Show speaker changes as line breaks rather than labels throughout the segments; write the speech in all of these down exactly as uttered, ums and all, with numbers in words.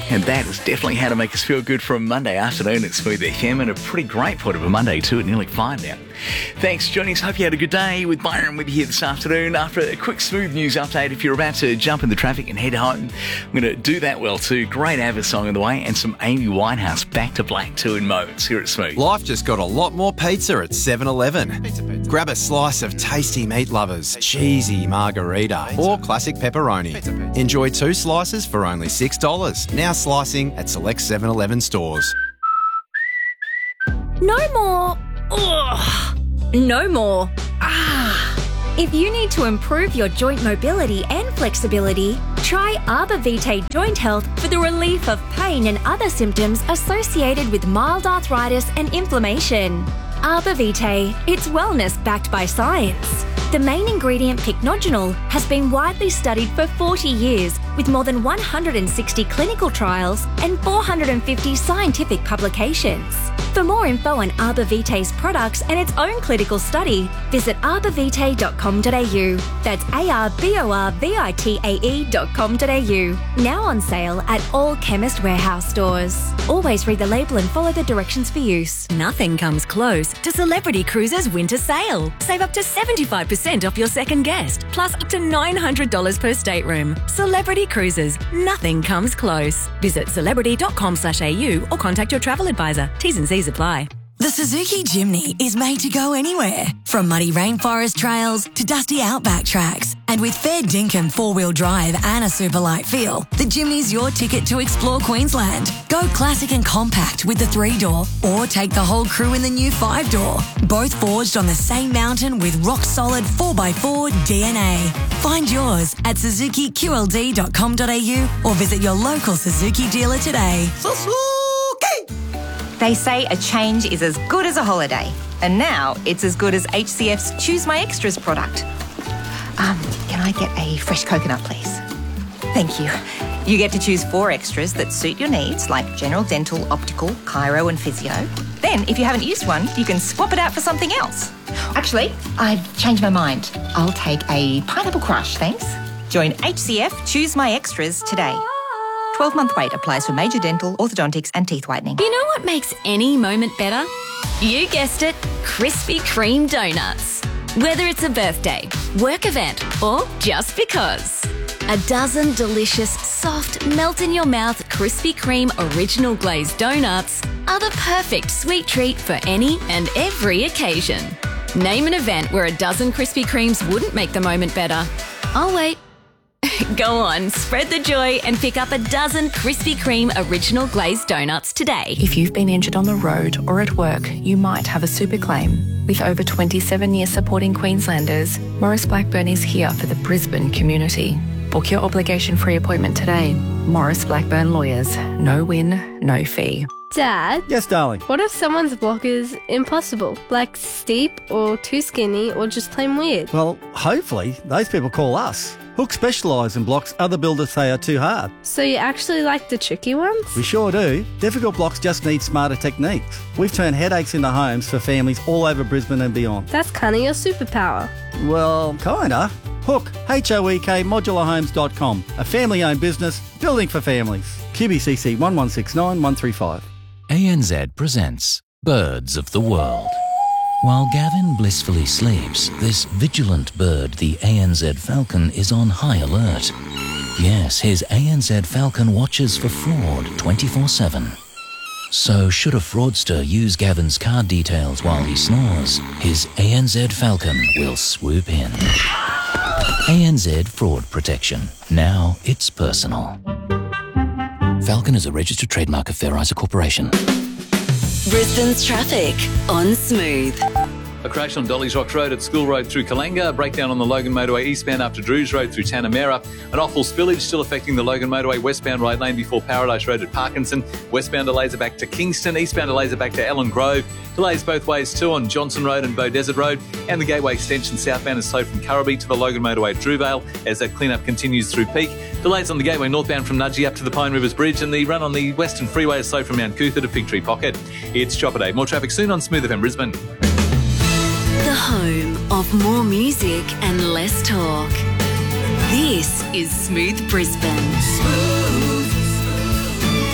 And that is definitely how to make us feel good for a Monday afternoon at Smooth F M, and a pretty great point of a Monday too, at nearly five now. Thanks for joining us. Hope you had a good day. With Byron with you here this afternoon. After a quick Smooth news update, if you're about to jump in the traffic and head home, I'm going to do that well too. Great Ava song on the way, and some Amy Winehouse, Back to Black too in moments here at Smooth.
Life just got a lot more pizza at seven eleven. Pizza, pizza. Grab a slice of tasty meat lovers, cheesy margarita, or classic pepperoni. Pizza, pizza. Enjoy two slices for only six dollars. Now slicing at select seven eleven stores.
No more. Ugh. No more. Ah. If you need to improve your joint mobility and flexibility, try Arbor Vitae Joint Health for the relief of pain and other symptoms associated with mild arthritis and inflammation. Arbor Vitae, it's wellness backed by science. The main ingredient, pycnogenol, has been widely studied for forty years with more than one hundred sixty clinical trials and four hundred fifty scientific publications. For more info on Arbor Vitae's products and its own clinical study, visit arbor vitae dot com dot a u. That's A R B O R V I T A E dot com dot a u. Now on sale at all Chemist Warehouse stores. Always read the label and follow the directions for use.
Nothing comes close to Celebrity Cruises winter sale. Save up to seventy-five percent off your second guest, plus up to nine hundred dollars per stateroom. Celebrity Cruises. Nothing comes close. Visit celebrity dot com slash a u or contact your travel advisor. T's and C's apply.
The Suzuki Jimny is made to go anywhere, from muddy rainforest trails to dusty outback tracks. And with fair dinkum four-wheel drive and a super light feel, the Jimny's your ticket to explore Queensland. Go classic and compact with the three-door, or take the whole crew in the new five-door. Both forged on the same mountain with rock-solid four by four D N A. Find yours at suzuki q l d dot com dot a u or visit your local Suzuki dealer today.
Suzuki! They say a change is as good as a holiday, and now it's as good as H C F's Choose My Extras product. Um, can I get a fresh coconut, please? Thank you. You get to choose four extras that suit your needs, like general dental, optical, chiro and physio. Then, if you haven't used one, you can swap it out for something else. Actually, I've changed my mind. I'll take a pineapple crush, thanks. Join H C F Choose My Extras today. twelve-month wait applies for major dental, orthodontics and teeth whitening.
You know what makes any moment better? You guessed it, Krispy Kreme donuts. Whether it's a birthday, work event, or just because. A dozen delicious, soft, melt-in-your-mouth Krispy Kreme original glazed donuts are the perfect sweet treat for any and every occasion. Name an event where a dozen Krispy Kremes wouldn't make the moment better. I'll wait. Go on, spread the joy and pick up a dozen Krispy Kreme original glazed donuts today.
If you've been injured on the road or at work, you might have a super claim. With over twenty-seven years supporting Queenslanders, Maurice Blackburn is here for the Brisbane community. Book your obligation-free appointment today. Maurice Blackburn Lawyers. No win, no fee.
Dad?
Yes, darling?
What if someone's block is impossible? Like steep or too skinny or just plain weird?
Well, hopefully those people call us. Hook specialise in blocks other builders say are too hard.
So you actually like the tricky ones?
We sure do. Difficult blocks just need smarter techniques. We've turned headaches into homes for families all over Brisbane and beyond.
That's kind of your superpower.
Well, kinda. Hook, H O E K, modular homes dot com. A family-owned business, building for families. Q B C C one one six nine one three five.
A N Z presents Birds of the World. While Gavin blissfully sleeps, this vigilant bird, the A N Z falcon, is on high alert. Yes, his A N Z falcon watches for fraud twenty-four seven. So should a fraudster use Gavin's card details while he snores, his A N Z falcon will swoop in. A N Z Fraud Protection. Now it's personal. Falcon is a registered trademark of Fairizer Corporation.
Brisbane's traffic on Smooth.
A crash on Dolly's Rocks Road at School Road through Kalanga, a breakdown on the Logan Motorway eastbound up to Drews Road through Tanamera, an awful spillage still affecting the Logan Motorway westbound right lane before Paradise Road at Parkinson, westbound delays are back to Kingston, eastbound delays are back to Ellen Grove, delays both ways too on Johnson Road and Bow Desert Road, and the Gateway extension southbound is slowed from Currabee to the Logan Motorway at Drewvale as that clean-up continues through Peak. Delays on the Gateway northbound from Nudgee up to the Pine Rivers Bridge, and the run on the Western Freeway is slowed from Mount Cootha to Fig Tree Pocket. It's Chopper Day. More traffic soon on Smooth F M Brisbane.
The home of more music and less talk. This is Smooth Brisbane. Smooth.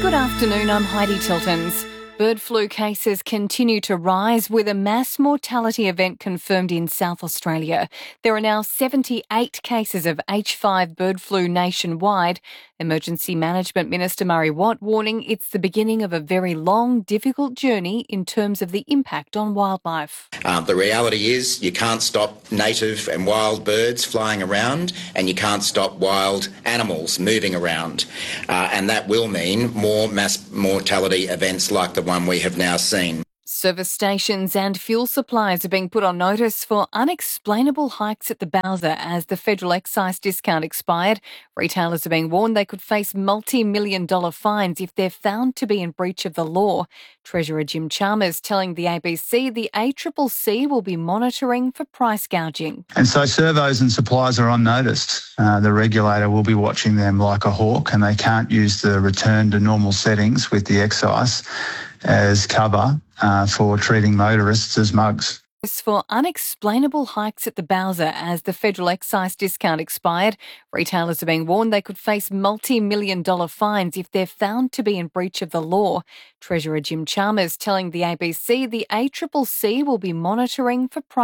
Good afternoon, I'm Heidi Tiltons. Bird flu cases continue to rise with a mass mortality event confirmed in South Australia. There are now seventy-eight cases of H five bird flu nationwide. Emergency Management Minister Murray Watt warning it's the beginning of a very long, difficult journey in terms of the impact on wildlife.
Uh, the reality is you can't stop native and wild birds flying around, and you can't stop wild animals moving around. Uh, and that will mean more mass mortality events like the one we have now seen.
Service stations and fuel suppliers are being put on notice for unexplainable hikes at the Bowser as the federal excise discount expired. Retailers are being warned they could face multi-million dollar fines if they're found to be in breach of the law. Treasurer Jim Chalmers telling the A B C the A C C C will be monitoring for price gouging.
And so servos and suppliers are on notice. Uh, the regulator will be watching them like a hawk, and they can't use the return to normal settings with the excise as cover uh, for treating motorists as mugs.
For unexplainable hikes at the Bowser as the federal excise discount expired. Retailers are being warned they could face multi-million dollar fines if they're found to be in breach of the law. Treasurer Jim Chalmers telling the A B C the A C C C will be monitoring for price